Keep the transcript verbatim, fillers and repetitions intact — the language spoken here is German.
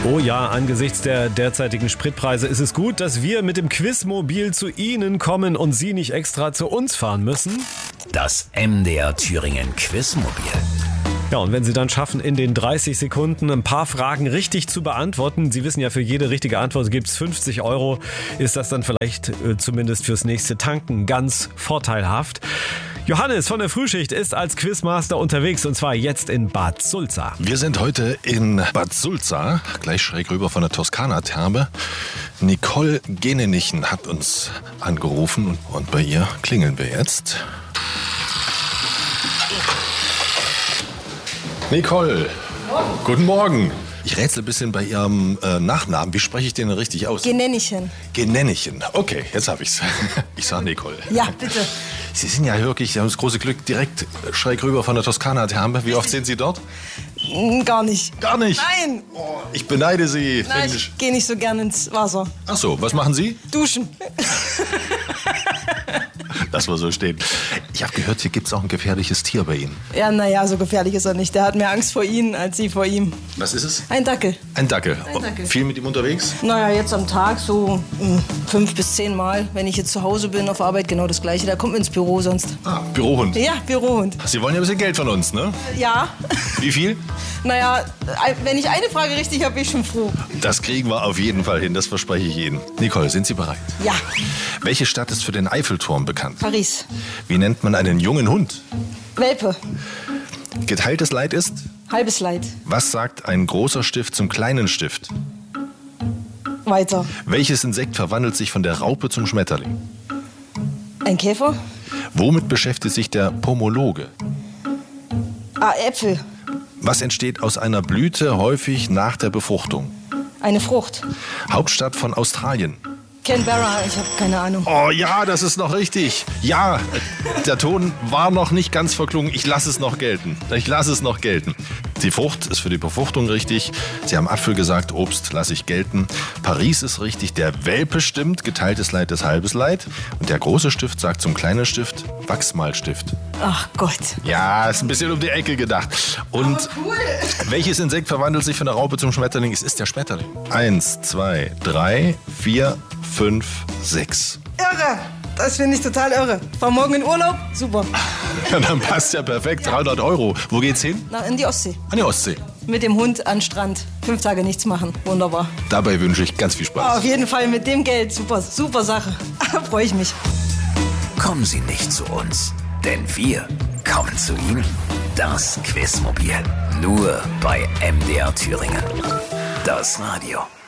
Oh ja, angesichts der derzeitigen Spritpreise ist es gut, dass wir mit dem Quizmobil zu Ihnen kommen und Sie nicht extra zu uns fahren müssen. Das M D R Thüringen Quizmobil. Ja, und wenn Sie dann schaffen, in den dreißig Sekunden ein paar Fragen richtig zu beantworten, Sie wissen ja, für jede richtige Antwort gibt es fünfzig Euro, ist das dann vielleicht äh, zumindest fürs nächste Tanken ganz vorteilhaft. Johannes von der Frühschicht ist als Quizmaster unterwegs und zwar jetzt in Bad Sulza. Wir sind heute in Bad Sulza, gleich schräg rüber von der Toskana-Therme. Nicole Genenichen hat uns angerufen und bei ihr klingeln wir jetzt. Nicole, Morgen. Guten Morgen. Ich rätsel ein bisschen bei Ihrem äh, Nachnamen. Wie spreche ich den richtig aus? Genenichen. Genenichen. Okay, jetzt habe ich's. Ich sage Nicole. Ja, bitte. Sie sind ja wirklich, Sie haben das große Glück, direkt schräg rüber von der Toskana-Therme. Wie oft sind Sie dort? Gar nicht. Gar nicht? Nein. Oh, ich beneide Sie. Nein, ich gehe nicht so gern ins Wasser. Ach so, was machen Sie? Duschen. Lass mal so stehen. Ich habe gehört, hier gibt es auch ein gefährliches Tier bei Ihnen. Ja, naja, so gefährlich ist er nicht. Der hat mehr Angst vor Ihnen als Sie vor ihm. Was ist es? Ein Dackel. Ein Dackel. Ein Dackel. Viel mit ihm unterwegs? Naja, jetzt am Tag so mh, fünf bis zehn Mal. Wenn ich jetzt zu Hause bin auf Arbeit, genau das Gleiche. Der kommt ins Büro sonst. Ah, Bürohund. Ja, Bürohund. Sie wollen ja ein bisschen Geld von uns, ne? Ja. Wie viel? Naja, wenn ich eine Frage richtig habe, bin ich schon froh. Das kriegen wir auf jeden Fall hin, das verspreche ich Ihnen. Nicole, sind Sie bereit? Ja. Welche Stadt ist für den Eiffelturm bekannt? Paris. Wie nennt man einen jungen Hund? Welpe. Geteiltes Leid ist? Halbes Leid. Was sagt ein großer Stift zum kleinen Stift? Weiter. Welches Insekt verwandelt sich von der Raupe zum Schmetterling? Ein Käfer. Womit beschäftigt sich der Pomologe? Ah, Äpfel. Was entsteht aus einer Blüte häufig nach der Befruchtung? Eine Frucht. Hauptstadt von Australien. Canberra, ich habe keine Ahnung. Oh ja, das ist noch richtig. Ja, der Ton war noch nicht ganz verklungen. Ich lasse es noch gelten. Ich lasse es noch gelten. Die Frucht ist für die Befruchtung richtig. Sie haben Apfel gesagt, Obst lasse ich gelten. Paris ist richtig, der Welpe stimmt, geteiltes Leid ist halbes Leid. Und der große Stift sagt zum kleinen Stift, Wachsmalstift. Ach Gott. Ja, ist ein bisschen um die Ecke gedacht. Und oh, cool. Welches Insekt verwandelt sich von der Raupe zum Schmetterling? Es ist der Schmetterling. Eins, zwei, drei, vier, fünf, sechs. Irre. Das finde ich total irre. Fahr morgen in Urlaub? Super. Ja, dann passt ja perfekt. dreihundert Euro. Wo geht's hin? Na, in die Ostsee. An die Ostsee. Mit dem Hund an den Strand. Fünf Tage nichts machen. Wunderbar. Dabei wünsche ich ganz viel Spaß. Oh, auf jeden Fall mit dem Geld. Super, super Sache. Freue ich mich. Kommen Sie nicht zu uns, denn wir kommen zu Ihnen. Das Quizmobil. Nur bei M D R Thüringen. Das Radio.